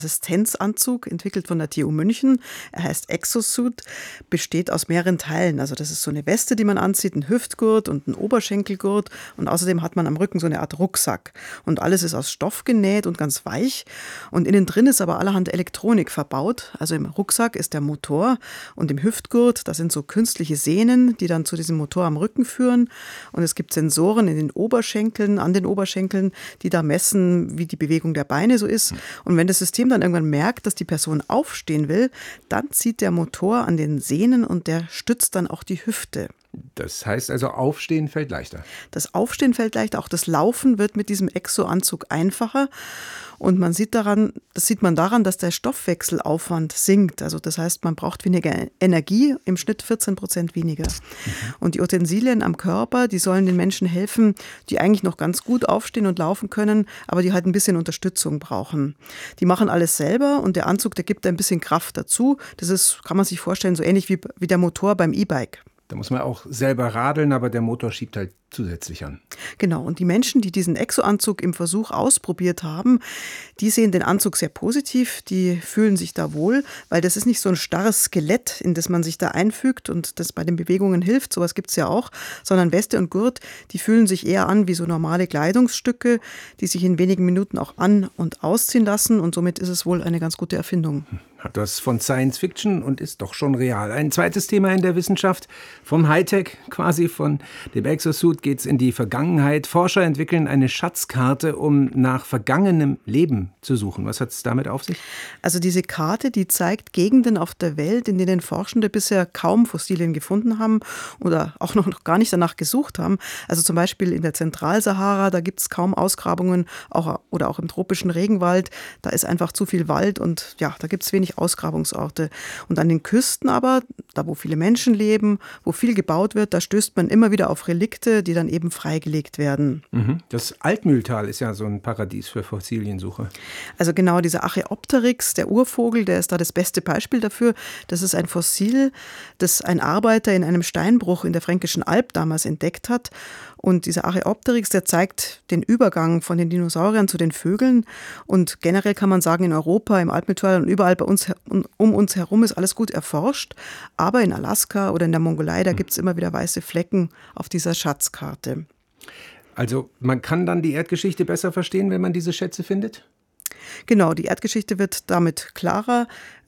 Assistenzanzug, entwickelt von der TU München. Er heißt Exosuit, besteht aus mehreren Teilen. Also das ist so eine Weste, die man anzieht, ein Hüftgurt und ein Oberschenkelgurt und außerdem hat man am Rücken so eine Art Rucksack. Und alles ist aus Stoff genäht und ganz weich und innen drin ist aber allerhand Elektronik verbaut. Also im Rucksack ist der Motor und im Hüftgurt, das sind so künstliche Sehnen, die dann zu diesem Motor am Rücken führen und es gibt Sensoren in den Oberschenkeln, an den Oberschenkeln, die da messen, wie die Bewegung der Beine so ist. Und wenn das System dann irgendwann merkt, dass die Person aufstehen will, dann zieht der Motor an den Sehnen und der stützt dann auch die Hüfte. Das heißt also, Aufstehen fällt leichter. Das Aufstehen fällt leichter, auch das Laufen wird mit diesem Exo-Anzug einfacher. Und das sieht man daran, dass der Stoffwechselaufwand sinkt. Also das heißt, man braucht weniger Energie, im Schnitt 14% weniger. Und die Utensilien am Körper, die sollen den Menschen helfen, die eigentlich noch ganz gut aufstehen und laufen können, aber die halt ein bisschen Unterstützung brauchen. Die machen alles selber und der Anzug, der gibt ein bisschen Kraft dazu. Das ist, kann man sich vorstellen, so ähnlich wie der Motor beim E-Bike. Da muss man auch selber radeln, aber der Motor schiebt halt zusätzlich an. Genau, und die Menschen, die diesen Exo-Anzug im Versuch ausprobiert haben, die sehen den Anzug sehr positiv, die fühlen sich da wohl, weil das ist nicht so ein starres Skelett, in das man sich da einfügt und das bei den Bewegungen hilft, sowas gibt es ja auch, sondern Weste und Gurt, die fühlen sich eher an wie so normale Kleidungsstücke, die sich in wenigen Minuten auch an- und ausziehen lassen und somit ist es wohl eine ganz gute Erfindung. Hat was von Science Fiction und ist doch schon real. Ein zweites Thema in der Wissenschaft. Vom Hightech, quasi von dem Exosuit, geht es in die Vergangenheit. Forscher entwickeln eine Schatzkarte, um nach vergangenem Leben zu suchen. Was hat es damit auf sich? Also diese Karte, die zeigt Gegenden auf der Welt, in denen Forschende bisher kaum Fossilien gefunden haben oder auch noch gar nicht danach gesucht haben. Also zum Beispiel in der Zentralsahara, da gibt es kaum Ausgrabungen oder auch im tropischen Regenwald. Da ist einfach zu viel Wald und ja, da gibt es wenig Ausgrabungsorte. Und an den Küsten aber, da wo viele Menschen leben, wo viel gebaut wird, da stößt man immer wieder auf Relikte, die dann eben freigelegt werden. Das Altmühltal ist ja so ein Paradies für Fossiliensuche. Also genau, dieser Archaeopteryx, der Urvogel, der ist da das beste Beispiel dafür. Das ist ein Fossil, das ein Arbeiter in einem Steinbruch in der Fränkischen Alb damals entdeckt hat. Und dieser Archaeopteryx, der zeigt den Übergang von den Dinosauriern zu den Vögeln. Und generell kann man sagen, in Europa, im Altmühltal und überall bei uns um uns herum ist alles gut erforscht. Aber in Alaska oder in der Mongolei, da gibt es immer wieder weiße Flecken auf dieser Schatzkarte. Also man kann dann die Erdgeschichte besser verstehen, wenn man diese Schätze findet? Genau, die Erdgeschichte wird damit klarer.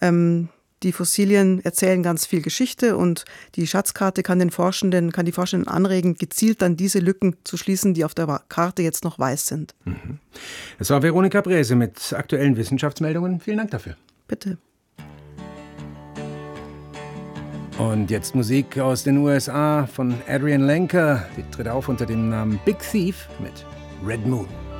Die Fossilien erzählen ganz viel Geschichte und die Schatzkarte kann die Forschenden anregen, gezielt dann diese Lücken zu schließen, die auf der Karte jetzt noch weiß sind. Es war Veronika Bräse mit aktuellen Wissenschaftsmeldungen. Vielen Dank dafür. Bitte. Und jetzt Musik aus den USA von Adrian Lenker. Die tritt auf unter dem Namen Big Thief mit Red Moon.